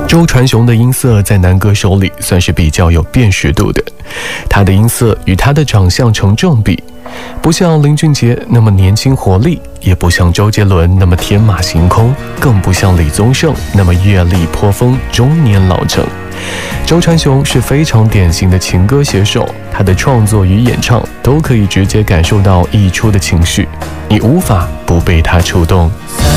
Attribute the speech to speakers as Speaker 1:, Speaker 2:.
Speaker 1: 周传雄的音色在男歌手里算是比较有辨识度的，他的音色与他的长相成正比，不像林俊杰那么年轻活力，也不像周杰伦那么天马行空，更不像李宗盛那么阅历颇丰，中年老成。周传雄是非常典型的情歌写手，他的创作与演唱都可以直接感受到溢出的情绪，你无法不被他触动。